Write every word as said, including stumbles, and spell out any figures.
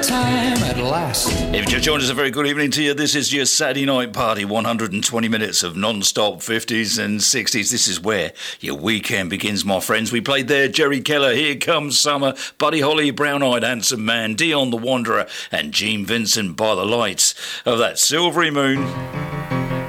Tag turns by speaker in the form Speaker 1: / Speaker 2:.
Speaker 1: time at last.
Speaker 2: If you just joined us, a very good evening to you. This is your Saturday night party, one hundred twenty minutes of non-stop fifties and sixties. This is where your weekend begins, my friends. We played there Jerry Keller, Here Comes Summer, Buddy Holly, Brown Eyed Handsome Man, Dion the Wanderer, and Gene Vincent, By the Lights of That Silvery Moon.